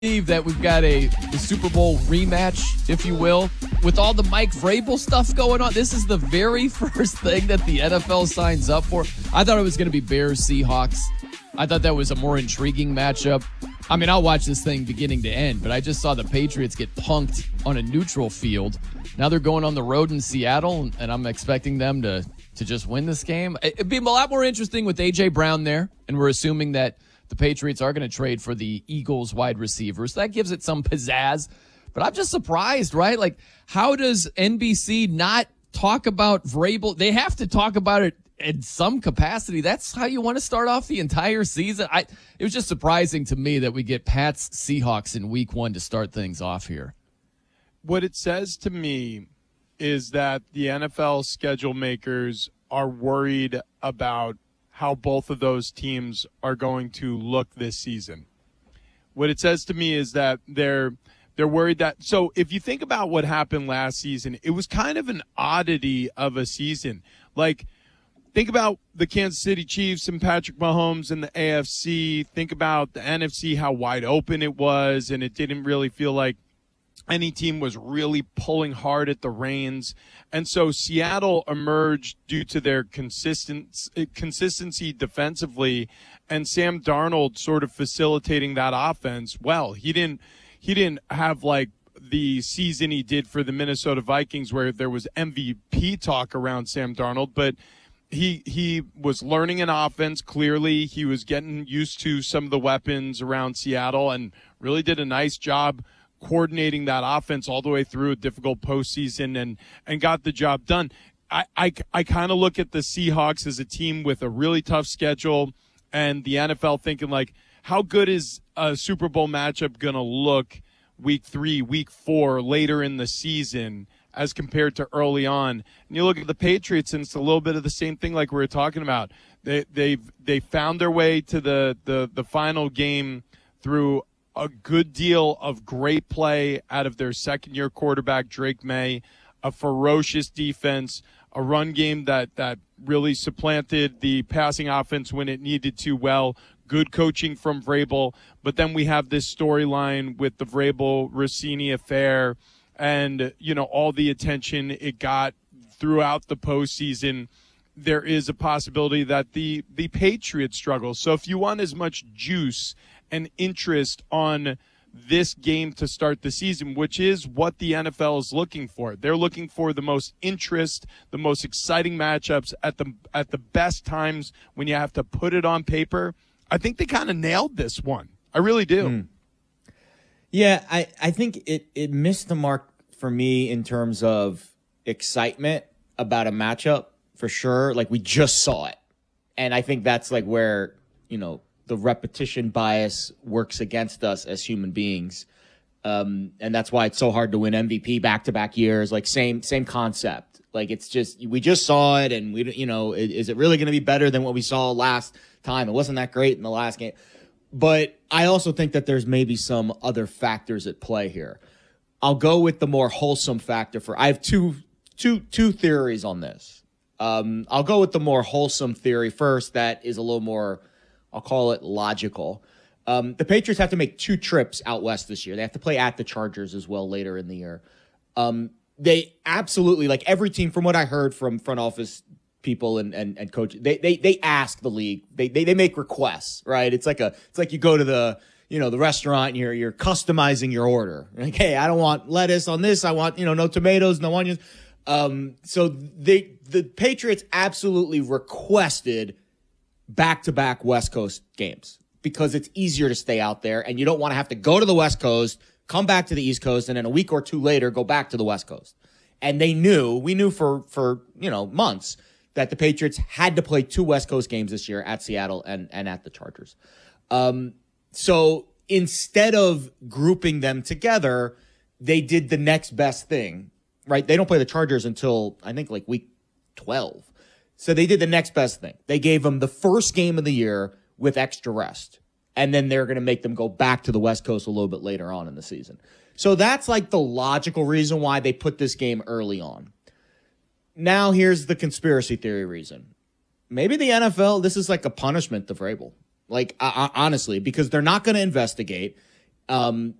that we've got a Super Bowl rematch, if you will, with all the Mike Vrabel stuff going on. This is the very first thing that the NFL signs up for. I thought it was going to be Bears-Seahawks. I thought that was a more intriguing matchup. I mean, I'll watch this thing beginning to end, but I just saw the Patriots get punked on a neutral field. Now they're going on the road in Seattle, and I'm expecting them to just win this game. It'd be a lot more interesting with A.J. Brown there, and we're assuming that the Patriots are going to trade for the Eagles wide receivers. That gives it some pizzazz. But I'm just surprised, right? Like, how does NBC not talk about Vrabel? They have to talk about it in some capacity. That's how you want to start off the entire season. It was just surprising to me that we get Pats Seahawks in week 1 to start things off here. What it says to me is that the NFL schedule makers are worried about how both of those teams are going to look this season. What it says to me is that they're worried that, so if you think about what happened last season, it was kind of an oddity of a season. Like, think about the Kansas City Chiefs and Patrick Mahomes in the AFC. Think about the NFC, how wide open it was, and it didn't really feel like any team was really pulling hard at the reins. And so Seattle emerged due to their consistency defensively, and Sam Darnold sort of facilitating that offense. Well, he didn't have like the season he did for the Minnesota Vikings where there was MVP talk around Sam Darnold, but he was learning an offense. Clearly, he was getting used to some of the weapons around Seattle and really did a nice job coordinating that offense all the way through a difficult postseason and got the job done. I kind of look at the Seahawks as a team with a really tough schedule, and the NFL thinking, like, how good is a Super Bowl matchup going to look week 3, week 4, later in the season as compared to early on? And you look at the Patriots, and it's a little bit of the same thing like we were talking about. They found their way to the final game through a good deal of great play out of their second-year quarterback, Drake May, a ferocious defense, a run game that really supplanted the passing offense when it needed to well, good coaching from Vrabel. But then we have this storyline with the Vrabel-Rossini affair and, you know, all the attention it got throughout the postseason. There is a possibility that the Patriots struggle. So if you want as much juice and interest on this game to start the season, which is what the NFL is looking for. They're looking for the most interest, the most exciting matchups at the best times when you have to put it on paper. I think they kind of nailed this one. I really do. Yeah, I think it missed the mark for me in terms of excitement about a matchup, for sure. Like, we just saw it. And I think that's like where, you know, the repetition bias works against us as human beings. And that's why it's so hard to win MVP back-to-back years. Like, same concept. Like, it's just, we just saw it, and we, you know, is it really going to be better than what we saw last time? It wasn't that great in the last game. But I also think that there's maybe some other factors at play here. I'll go with the more wholesome factor I have two theories on this. I'll go with the more wholesome theory first. That is a little more, I'll call it logical. The Patriots have to make 2 trips out west this year. They have to play at the Chargers as well later in the year. They absolutely, like every team, from what I heard from front office people and coaches, they ask the league. They make requests, right? It's like you go to the restaurant and you're customizing your order. Like, hey, I don't want lettuce on this. I want, no tomatoes, no onions. So the Patriots absolutely requested back-to-back West Coast games because it's easier to stay out there and you don't want to have to go to the West Coast, come back to the East Coast, and then a week or 2 later go back to the West Coast. And we knew for months that the Patriots had to play 2 West Coast games this year at Seattle and at the Chargers. So instead of grouping them together, they did the next best thing, right? They don't play the Chargers until, I think, like week 12. So they did the next best thing. They gave them the first game of the year with extra rest. And then they're going to make them go back to the West Coast a little bit later on in the season. So that's like the logical reason why they put this game early on. Now here's the conspiracy theory reason. Maybe the NFL, this is like a punishment to Vrabel. Like, honestly, because they're not going to investigate.